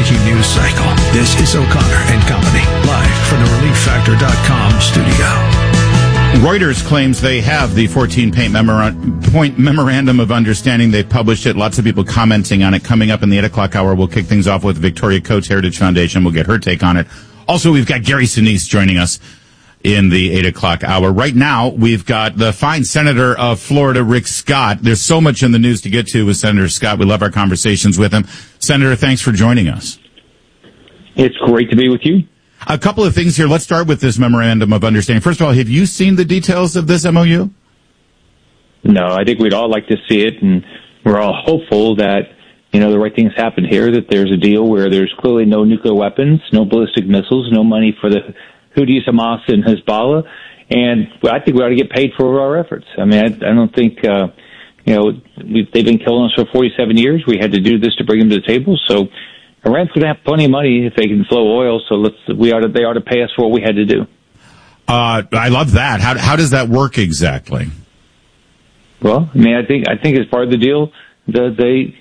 breaking news cycle. This is O'Connor and Company, live from the ReliefFactor.com studio. Reuters claims they have the 14-point memorandum of understanding. They've published it. Lots of people commenting on it. Coming up in the 8 o'clock hour, we'll kick things off with Victoria Coates Heritage Foundation. We'll get her take on it. Also, we've got Gary Sinise joining us in the 8 o'clock hour. Right now, we've got the fine Senator of Florida, Rick Scott. There's so much in the news to get to with Senator Scott. We love our conversations with him. Senator, thanks for joining us. It's great to be with you. A couple of things here. Let's start with this memorandum of understanding. First of all, have you seen the details of this MOU? No, I think we'd all like to see it, and we're all hopeful that, the right things happen here, that there's a deal where there's clearly no nuclear weapons, no ballistic missiles, no money for the Houthis, Hamas, and Hezbollah, and I think we ought to get paid for our efforts. I mean, I don't think, they've been killing us for 47 years. We had to do this to bring them to the table, so Iran's going to have plenty of money if they can flow oil, so they ought to pay us for what we had to do. I love that. How does that work exactly? Well, I mean, I think as part of the deal, I don't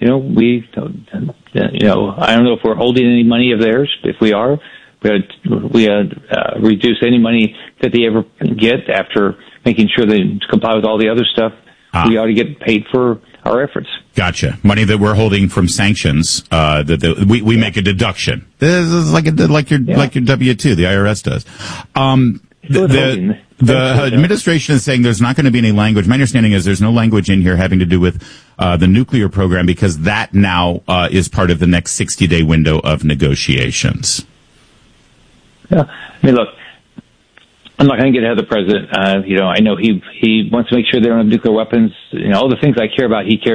know if we're holding any money of theirs. If we are, we reduce any money that they ever get after making sure they comply with all the other stuff. We ought to get paid for our efforts. Gotcha. Money that we're holding from sanctions, we make a deduction. This is like your W-2, the IRS does. The administration is saying there's not going to be any language. My understanding is there's no language in here having to do with the nuclear program because that now is part of the next 60-day window of negotiations. Yeah. I mean, look, I'm not going to get ahead of the president. I know he wants to make sure they don't have nuclear weapons. All the things I care about, he cares